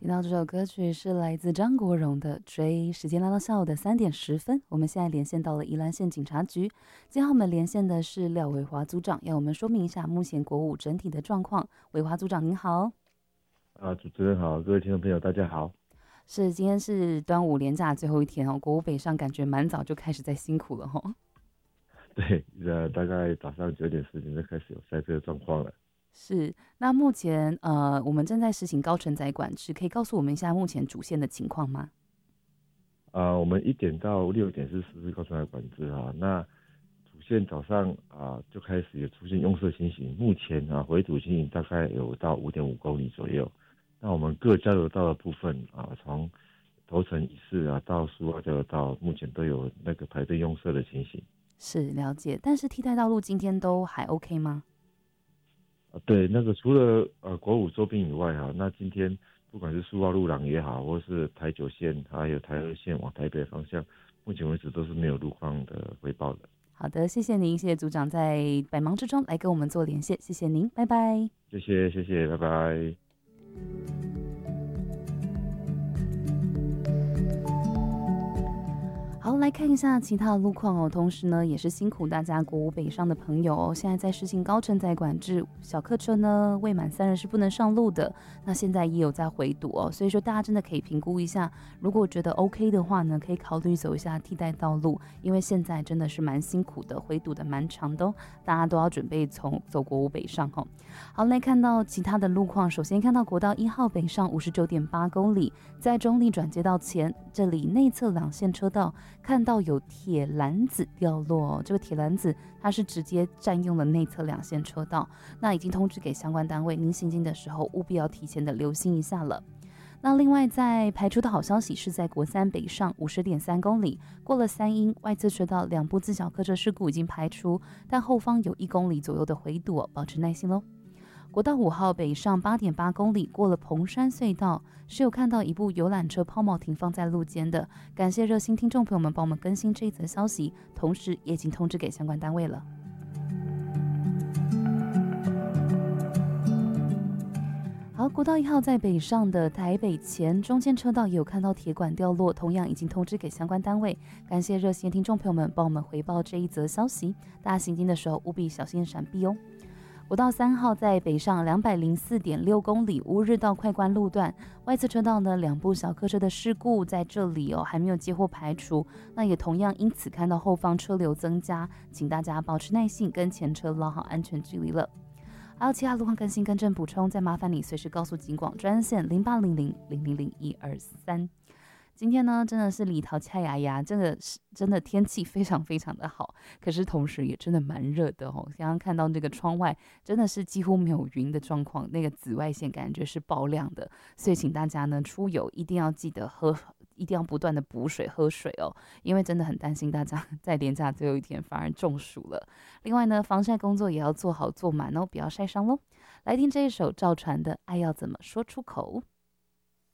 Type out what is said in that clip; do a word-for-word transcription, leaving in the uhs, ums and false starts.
听到这首歌曲是来自张国荣的《追》。时间来到下午的三点十分，我们现在连线到了宜兰县警察局。今天我们连线的是廖伟华组长，要我们说明一下目前国五整体的状况。伟华组长您好。 啊，主持人好，各位听众朋友大家好。 是，今天是端午连假最后一天哦，国五北上感觉蛮早就开始在辛苦了哦。 对，呃，大概早上九点十点就开始有塞车的状况了。 是，那目前呃，我们正在实行高承载管制，可以告诉我们一下目前主线的情况吗？ 啊，我们一点到六点是实施高承载管制啊。那主线早上啊就开始有出现拥塞情形，目前啊回堵情形大概有到五点五公里左右。那我们各交流道的部分啊，从头城以市啊到苏澳交流道，目前都有那个排队拥塞的情形。 是，了解。但是替代道路今天都还 OK 吗？ 啊，对，那个除了呃国五周边以外哈，那今天不管是苏澳路廊也好，或是台九线还有台二线往台北方向，目前为止都是没有路况的回报的。 好的，谢谢您，谢谢组长在百忙之中来跟我们做连线，谢谢您，拜拜。 谢谢，谢谢，拜拜。 好，来看一下其他的路况哦。同时呢，也是辛苦大家国五北上的朋友哦。现在在实行高承载管制，小客车呢未满三人是不能上路的。那现在也有在回堵哦，所以说大家真的可以评估一下，如果觉得 OK 的话呢，可以考虑走一下替代道路，因为现在真的是蛮辛苦的，回堵的蛮长的哦，大家都要准备从走国五北上哦。好，来看到其他的路况，首先看到国道一号北上五十九点八公里，在中立转接道前，这里内侧两线车道。看到有铁篮子掉落、哦，这个铁篮子它是直接占用了内侧两线车道，那已经通知给相关单位，您行进的时候务必要提前的留心一下了。那另外在排除的好消息是在国三北上五十点三公里，过了三英外侧车道两部自小客车事故已经排除，但后方有一公里左右的回堵、哦，保持耐心喽。国道五号北上八点八公里，过了蓬山隧道，是有看到一部游览车抛锚停放在路肩的。感谢热心听众朋友们帮我们更新这一则消息，同时也已经通知给相关单位了。好，国道一号在北上的台北前中间车道也有看到铁管掉落，同样已经通知给相关单位。感谢热心听众朋友们帮我们回报这一则消息，大家行经的时候务必小心闪避哦。国道三号在北上两百零四点六公里乌日到快关路段，外侧车道呢两部小客车的事故在这里哦还没有接获排除，那也同样因此看到后方车流增加，请大家保持耐性，跟前车拉好安全距离了。还有其他路况更新更正补充，再麻烦你随时告诉警广专线零八零零零零零一二三。今天呢，真的是里头恰牙牙，这个是真的天气非常非常的好，可是同时也真的蛮热的哦。刚刚看到这个窗外真的是几乎没有云的状况，那个紫外线感觉是爆亮的，所以请大家呢出游一定要记得喝，一定要不断的补水喝水哦，因为真的很担心大家在连假最后一天反而中暑了。另外呢，防晒工作也要做好做满哦，不要晒伤喽。来听这一首赵传的《爱要怎么说出口》。